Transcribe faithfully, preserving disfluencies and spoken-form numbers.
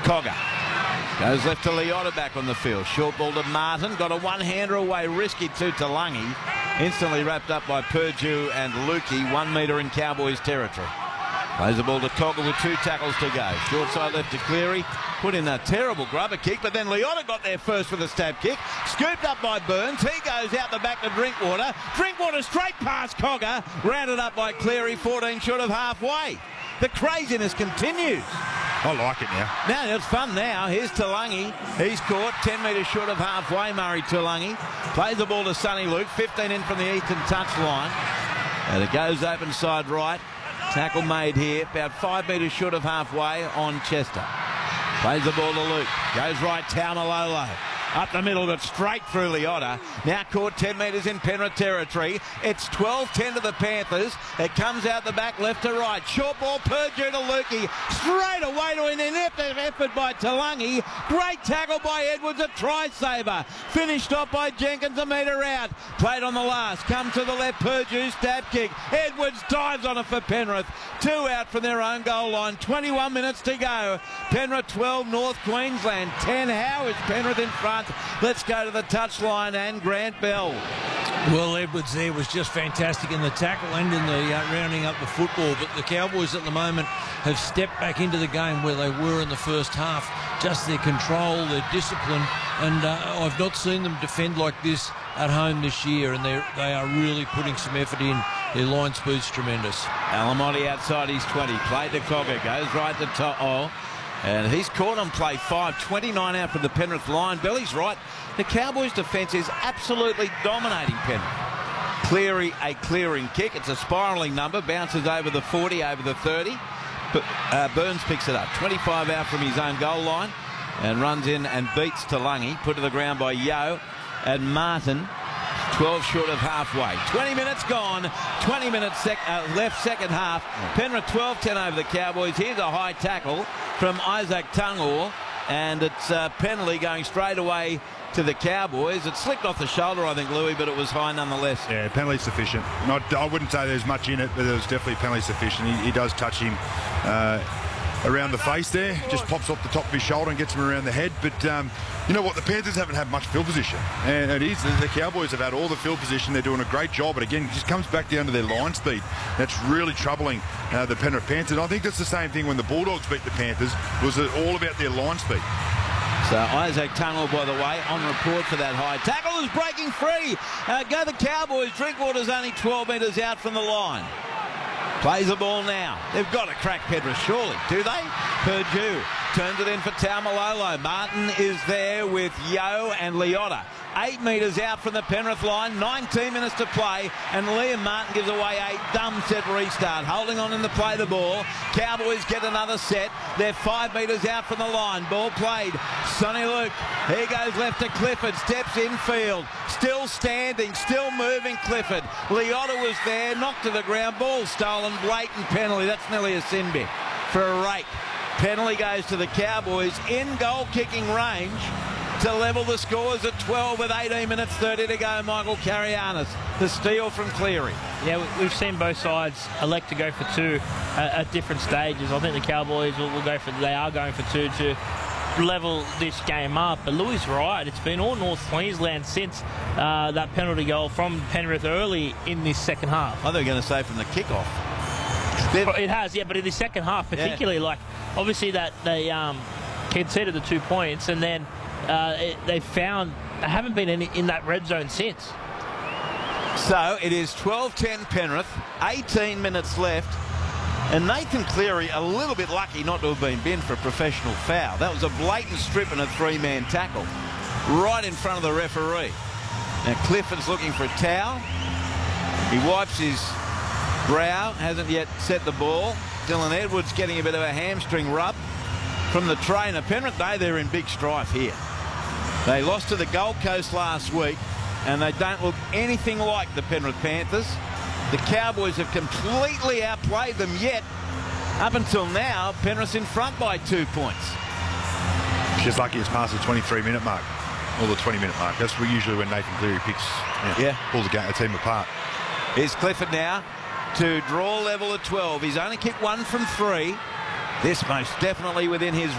Cogger goes left to Leota back on the field. Short ball to Martin. Got a one-hander away. Risky to Talangi. Instantly wrapped up by Purdue and Lukey. One metre in Cowboys territory. Plays the ball to Cogger with two tackles to go. Short side left to Cleary. Put in a terrible grubber kick, but then Leota got there first with a stab kick. Scooped up by Burns. He goes out the back to Drinkwater. Drinkwater straight past Cogger. Rounded up by Cleary, fourteen short of halfway. The craziness continues. I like it now. Now it's fun now. Here's Talangi. He's caught ten metres short of halfway, Murray Talangi. Plays the ball to Sonny Luke. fifteen in from the eastern touchline. And it goes open side right. Tackle made here. About five metres short of halfway on Chester. Plays the ball to Luke. Goes right, Taumalolo. Up the middle, but straight through Leota. Now caught ten metres in Penrith territory. It's twelve ten to the Panthers. It comes out the back left to right. Short ball, Purdue to Lukey. Straight away to an inept effort by Talangi. Great tackle by Edwards, a try-saver. Finished off by Jenkins, a metre out. Played on the last. Come to the left, Purdue, stab kick. Edwards dives on it for Penrith. Two out from their own goal line. twenty-one minutes to go. Penrith twelve, North Queensland ten. How is Penrith in front? Let's go to the touchline and Grant Bell. Well, Edwards there was just fantastic in the tackle and in the uh, rounding up the football, but the Cowboys at the moment have stepped back into the game where they were in the first half. Just their control, their discipline, and uh, I've not seen them defend like this at home this year, and they they are really putting some effort in. Their line speed's tremendous. Alamotti outside his twenty. Played to Cogger. Goes right to To'o. And he's caught on play five. twenty-nine out from the Penrith line. Belly's right. The Cowboys' defence is absolutely dominating Penrith. Cleary, a clearing kick. It's a spiralling number. Bounces over the forty, over the thirty. But uh, Burns picks it up. twenty-five out from his own goal line. And runs in and beats Talangi. Put to the ground by Yeo and Martin. twelve short of halfway. twenty minutes gone. twenty minutes sec uh, left second half. Penrith twelve ten over the Cowboys. Here's a high tackle from Isaac Tungor. And it's a penalty going straight away to the Cowboys. It slipped off the shoulder, I think, Louis, but it was high nonetheless. Yeah, penalty sufficient. Not, I wouldn't say there's much in it, but it was definitely penalty sufficient. He, he does touch him uh, around the face there. Just pops off the top of his shoulder and gets him around the head. But um, you know what? The Panthers haven't had much field position. And it is. The Cowboys have had all the field position. They're doing a great job. But again, it just comes back down to their line speed. That's really troubling uh, the Penrith Panthers. And I think that's the same thing when the Bulldogs beat the Panthers. Was it all about their line speed? So Isaac Tungor, by the way, on report for that high tackle, is breaking free. Uh, go the Cowboys. Drinkwater's only twelve metres out from the line. Plays the ball now. They've got to crack Penrith, surely. Do they? Purdue turns it in for Taumalolo. Martin is there with Yeo and Leota. Eight metres out from the Penrith line. nineteen minutes to play. And Liam Martin gives away a dumb set restart. Holding on in the play the ball. Cowboys get another set. They're five metres out from the line. Ball played. Sonny Luke. Here goes left to Clifford. Steps infield. Still standing. Still moving Clifford. Leota was there. Knocked to the ground. Ball stolen. Blatant penalty. That's nearly a sin bin for a rake. Penalty goes to the Cowboys in goal kicking range to level the scores at twelve with eighteen minutes thirty to go. Michael Carianis, the steal from Cleary. Yeah, we've seen both sides elect to go for two at, at different stages. I think the Cowboys will, will go for, they are going for two to level this game up. But Louis is right. It's been all North Queensland since uh, that penalty goal from Penrith early in this second half. I thought they were going to say from the kickoff. It has, yeah, but in the second half particularly, yeah. Like, obviously that they um, conceded the two points and then uh, it, they found they haven't been in, in that red zone since. So it is twelve ten Penrith, eighteen minutes left, and Nathan Cleary a little bit lucky not to have been binned for a professional foul. That was a blatant strip and a three-man tackle right in front of the referee. Now Clifford's looking for a towel. He wipes his brow, hasn't yet set the ball. Dylan Edwards getting a bit of a hamstring rub from the trainer. Penrith, they, they're in big strife here. They lost to the Gold Coast last week, and they don't look anything like the Penrith Panthers. The Cowboys have completely outplayed them, yet up until now, Penrith's in front by two points. Just lucky it's past the twenty-three minute mark, or the twenty minute mark. That's usually when Nathan Cleary picks, you know, yeah. pulls the game, a team apart. Here's Clifford now to draw level at twelve. He's only kicked one from three. This most definitely within his